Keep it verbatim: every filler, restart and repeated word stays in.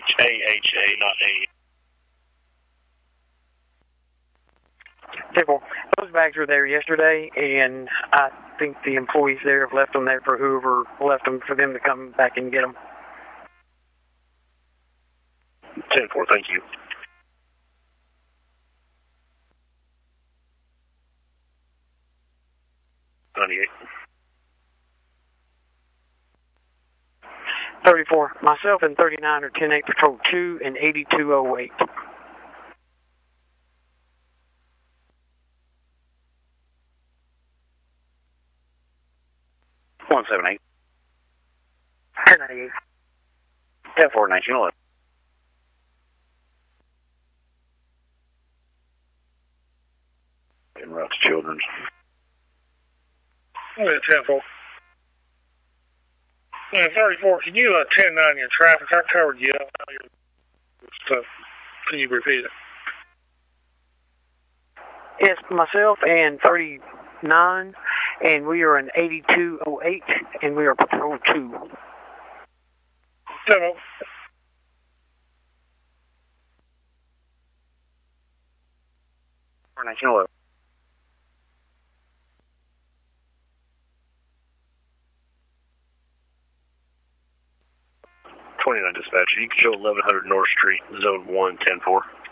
A H A, not A. Simple. Those bags were there yesterday, and I think the employees there have left them there for whoever left them for them to come back and get them. ten four, thank you. ninety-eight. thirty-four. Myself and thirty-nine are ten eight Patrol two and eighty-two oh eight. one seven eight. ten ninety-eight. ten four, nineteen eleven. En route to Children's. Oh, yeah, ten four. Yeah, thirty-four, can you uh, ten nine your traffic? I covered you up. Stuff. Can you repeat it? Yes, myself and thirty-nine, and we are in eighty-two oh eight, and we are Patrol two. ten oh. nineteen eleven. twenty-nine dispatch. You can show eleven hundred North Street, zone one, ten four.